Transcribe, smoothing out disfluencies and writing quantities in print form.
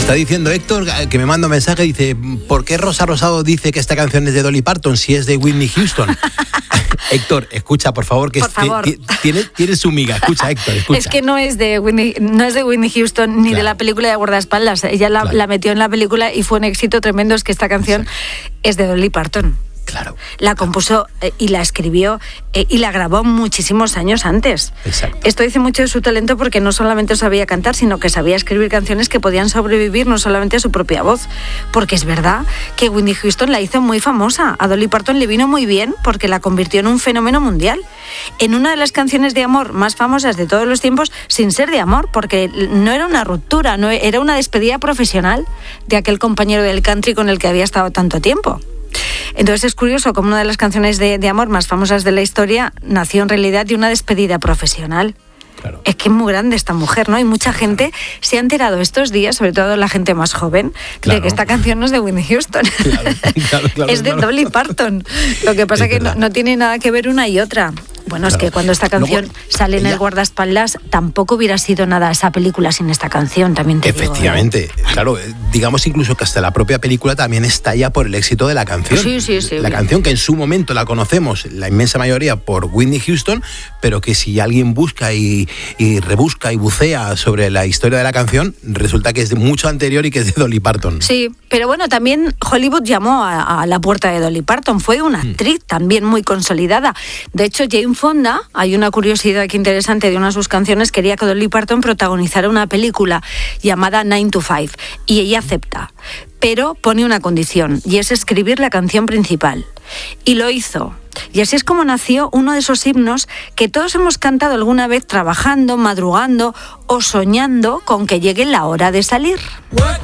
Está diciendo Héctor, que me manda un mensaje, dice, ¿por qué Rosa Rosado dice que esta canción es de Dolly Parton si es de Whitney Houston? Héctor, escucha, por favor, que tiene su miga. Escucha, Héctor, escucha. Es que no es de Whitney Houston ni de la película de Guardaespaldas. Ella la metió en la película y fue un éxito tremendo. Es que esta canción es de Dolly Parton. Claro. La compuso y la escribió y la grabó muchísimos años antes. Exacto. Esto dice mucho de su talento porque no solamente sabía cantar, sino que sabía escribir canciones que podían sobrevivir no solamente a su propia voz. Porque es verdad que Whitney Houston la hizo muy famosa. A Dolly Parton le vino muy bien porque la convirtió en un fenómeno mundial. En una de las canciones de amor más famosas de todos los tiempos, sin ser de amor, porque no era una ruptura, no era una despedida profesional de aquel compañero del country con el que había estado tanto tiempo. Entonces es curioso como una de las canciones de amor más famosas de la historia nació en realidad de una despedida profesional. Claro. Es que es muy grande esta mujer, ¿no? Y mucha gente se ha enterado estos días, sobre todo la gente más joven, de que esta canción no es de Whitney Houston. Claro, es de Dolly Parton. Lo que pasa es que no tiene nada que ver una y otra. Bueno, es que cuando esta canción sale en el Guardaespaldas, tampoco hubiera sido nada esa película sin esta canción, también te digo. Efectivamente, claro, digamos incluso que hasta la propia película también estalla por el éxito de la canción. Sí. La canción que en su momento la conocemos, la inmensa mayoría, por Whitney Houston, pero que si alguien busca y rebusca y bucea sobre la historia de la canción, resulta que es de mucho anterior y que es de Dolly Parton. Sí, pero bueno, también Hollywood llamó a la puerta de Dolly Parton. Fue una actriz también muy consolidada. De hecho, Jane Fonda, hay una curiosidad aquí interesante de una de sus canciones, quería que Dolly Parton protagonizara una película llamada 9 to 5 y ella acepta, pero pone una condición y es escribir la canción principal y lo hizo. Y así es como nació uno de esos himnos que todos hemos cantado alguna vez trabajando, madrugando o soñando con que llegue la hora de salir.